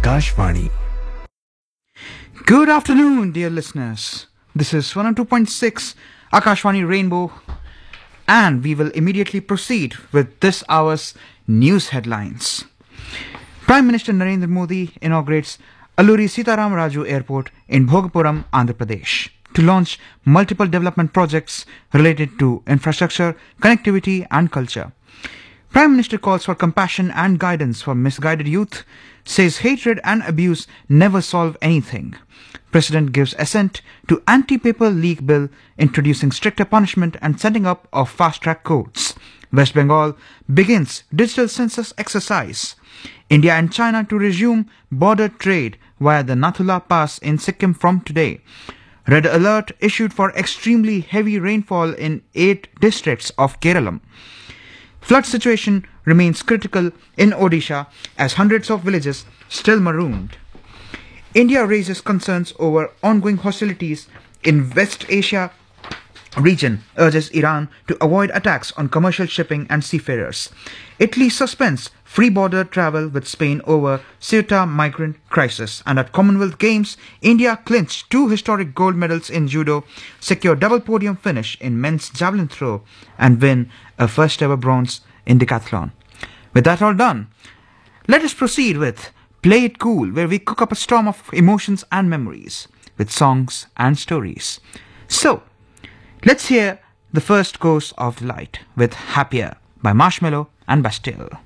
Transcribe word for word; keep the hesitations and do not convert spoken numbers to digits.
Akashvani. Good afternoon, dear listeners. This is one oh two point six Akashvani Rainbow, and we will immediately proceed with this hour's news headlines. Prime Minister Narendra Modi inaugurates Alluri Sitaram Raju Airport in Bhogapuram, Andhra Pradesh, to launch multiple development projects related to infrastructure, connectivity and culture. Prime Minister calls for compassion and guidance for misguided youth, says hatred and abuse never solve anything. President gives assent to anti-paper leak bill introducing stricter punishment and setting up of fast-track courts. West Bengal begins digital census exercise. India and China to resume border trade via the Nathula Pass in Sikkim from today. Red alert issued for extremely heavy rainfall in eight districts of Kerala. Flood situation remains critical in Odisha as hundreds of villages still marooned. India raises concerns over ongoing hostilities in West Asia region, urges Iran to avoid attacks on commercial shipping and seafarers. Italy suspends free border travel with Spain over Ceuta migrant crisis. And at Commonwealth Games, India clinched two historic gold medals in judo, secure double podium finish in men's javelin throw, and win a first ever bronze in decathlon. With that all done, let us proceed with Play It Cool, where we cook up a storm of emotions and memories with songs and stories. So, let's hear the first course of the light with Happier by Marshmello and Bastille.